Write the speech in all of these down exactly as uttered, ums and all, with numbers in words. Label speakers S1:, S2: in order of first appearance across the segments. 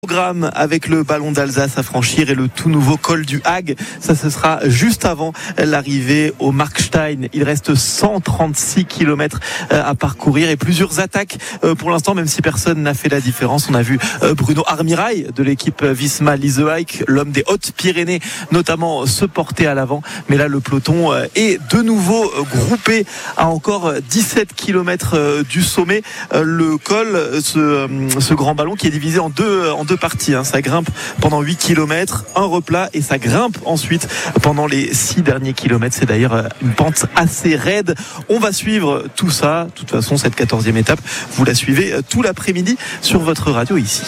S1: Programme avec le ballon d'Alsace à franchir et le tout nouveau col du Hag. Ça, ce sera juste avant l'arrivée au Markstein. Il reste cent trente-six kilomètres à parcourir et plusieurs attaques pour l'instant, même si personne n'a fait la différence. On a vu Bruno Armirail de l'équipe Visma Lease-Hike, l'homme des Hautes-Pyrénées notamment, se porter à l'avant. Mais là, le peloton est de nouveau groupé à encore dix-sept kilomètres du sommet. Le col, ce, ce grand ballon qui est divisé en deux, en deux parties, hein. Ça grimpe pendant huit kilomètres, un replat, et ça grimpe ensuite pendant les six derniers kilomètres. C'est d'ailleurs une pente assez raide. On va suivre tout ça. De toute façon, cette quatorzième étape, vous la suivez tout l'après-midi sur votre radio ici.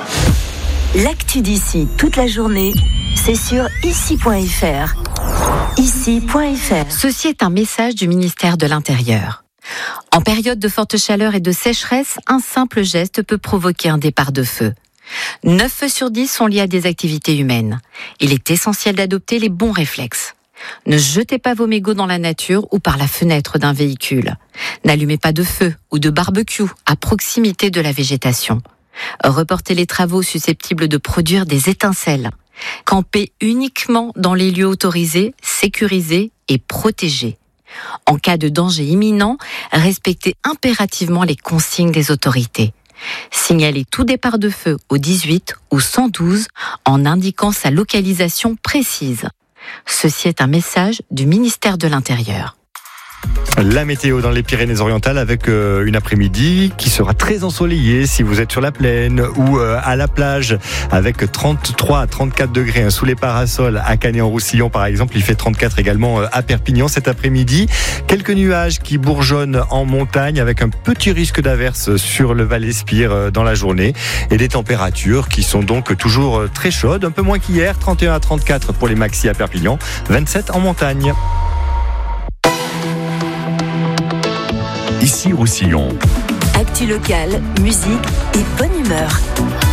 S2: L'actu d'ici toute la journée, c'est sur ici point f r. ici point f r.
S3: Ceci est un message du ministère de l'Intérieur. En période de forte chaleur et de sécheresse, un simple geste peut provoquer un départ de feu. neuf feux sur dix sont liés à des activités humaines. Il est essentiel d'adopter les bons réflexes. Ne jetez pas vos mégots dans la nature ou par la fenêtre d'un véhicule. N'allumez pas de feu ou de barbecue à proximité de la végétation. Reportez les travaux susceptibles de produire des étincelles. Campez uniquement dans les lieux autorisés, sécurisés et protégés. En cas de danger imminent, respectez impérativement les consignes des autorités. Signalez tout départ de feu au dix-huit ou cent douze en indiquant sa localisation précise. Ceci est un message du ministère de l'Intérieur.
S4: La météo dans les Pyrénées-Orientales avec euh, une après-midi qui sera très ensoleillée si vous êtes sur la plaine ou euh, à la plage, avec trente-trois à trente-quatre degrés hein, sous les parasols à Canet-en-Roussillon par exemple. Il fait trente-quatre également euh, à Perpignan cet après-midi. Quelques nuages qui bourgeonnent en montagne avec un petit risque d'averse sur le Val d'Espire euh, dans la journée, et des températures qui sont donc toujours euh, très chaudes, un peu moins qu'hier, trente et un à trente-quatre pour les maxi à Perpignan, vingt-sept en montagne.
S5: Ici Roussillon.
S2: Actu locale, musique et bonne humeur.